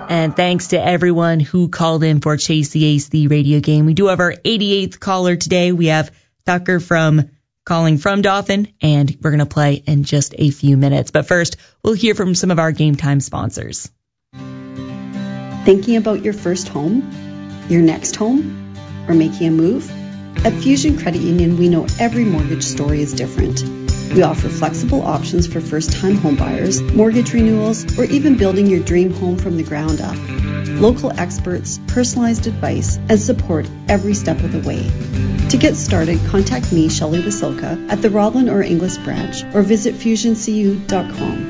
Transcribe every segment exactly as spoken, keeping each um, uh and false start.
And thanks to everyone who called in for Chase the Ace, the radio game. We do have our eighty-eighth caller today. We have Tucker from calling from Dauphin, and we're going to play in just a few minutes. But first, we'll hear from some of our Game Time sponsors. Thinking about your first home, your next home, or making a move? At Fusion Credit Union, we know every mortgage story is different. We offer flexible options for first-time homebuyers, mortgage renewals, or even building your dream home from the ground up. Local experts, personalized advice, and support every step of the way. To get started, contact me, Shelley Wasilka, at the Roblin or Inglis branch, or visit fusion c u dot com.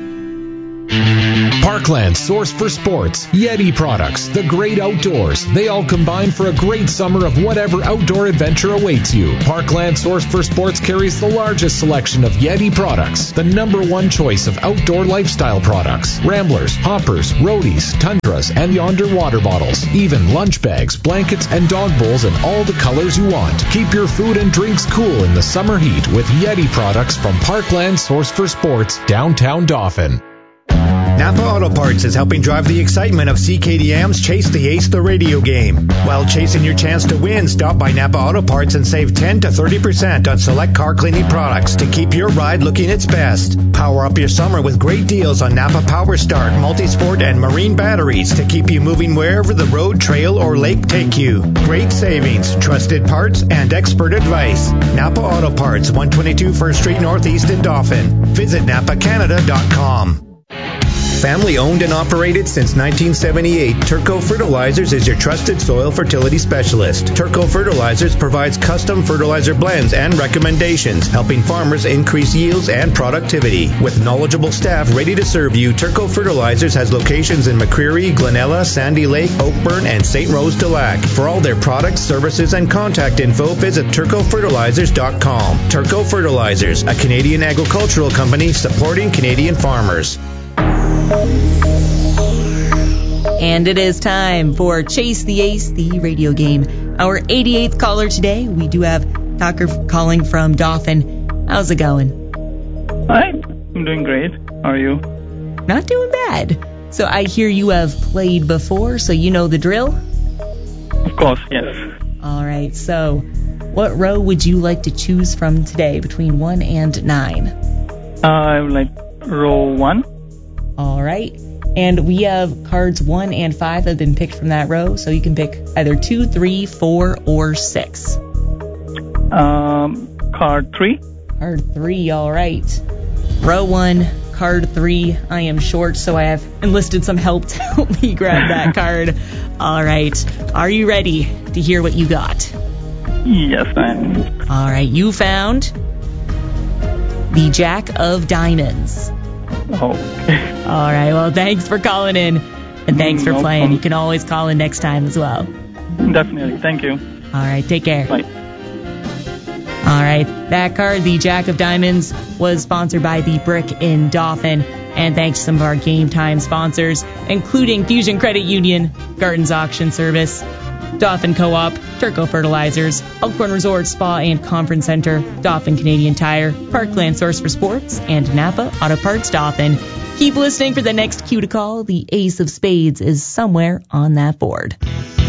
Parkland Source for Sports, Yeti products, the great outdoors. They all combine for a great summer of whatever outdoor adventure awaits you. Parkland Source for Sports carries the largest selection of Yeti products, the number one choice of outdoor lifestyle products. Ramblers, hoppers, roadies, tundras, and Yonder water bottles. Even lunch bags, blankets, and dog bowls in all the colors you want. Keep your food and drinks cool in the summer heat with Yeti products from Parkland Source for Sports, downtown Dauphin. Napa Auto Parts is helping drive the excitement of C K D M's Chase the Ace, the radio game. While chasing your chance to win, stop by Napa Auto Parts and save ten to thirty percent on select car cleaning products to keep your ride looking its best. Power up your summer with great deals on Napa Power Start, Multisport, and Marine batteries to keep you moving wherever the road, trail, or lake take you. Great savings, trusted parts, and expert advice. Napa Auto Parts, one twenty-two First Street Northeast in Dauphin. Visit napa canada dot com. Family owned and operated since nineteen seventy-eight, Turco Fertilizers is your trusted soil fertility specialist. Turco Fertilizers provides custom fertilizer blends and recommendations, helping farmers increase yields and productivity. With knowledgeable staff ready to serve you, Turco Fertilizers has locations in McCreary, Glenella, Sandy Lake, Oakburn, and Saint Rose de Lac. For all their products, services, and contact info, visit turco fertilizers dot com. Turco Fertilizers, a Canadian agricultural company supporting Canadian farmers. And it is time for Chase the Ace, the radio game. Our eighty-eighth caller today. We do have Tucker calling from Dauphin. How's it going? Hi, I'm doing great. How are you? Not doing bad. So I hear you have played before, so you know the drill? Of course, yes. All right, so what row would you like to choose from today between one and nine? Uh, I would like row one. All right. And we have cards one and five have been picked from that row, so you can pick either two, three, four, or six. Um, card three. Card three, all right. Row one, card three. I am short, so I have enlisted some help to help me grab that card. All right. Are you ready to hear what you got? Yes, I am. All right. You found the Jack of Diamonds. Oh, okay. All right. Well, thanks for calling in, and thanks for no playing. Problem. You can always call in next time as well. Definitely. Thank you. All right. Take care. Bye. All right. That card, the Jack of Diamonds, was sponsored by The Brick in Dauphin. And thanks to some of our Game Time sponsors, including Fusion Credit Union, Gardens Auction Service, Dauphin Co-op, Turco Fertilizers, Elkhorn Resort Spa and Conference Center, Dauphin Canadian Tire, Parkland Source for Sports, and Napa Auto Parts Dauphin. Keep listening for the next cue to call. The Ace of Spades is somewhere on that board.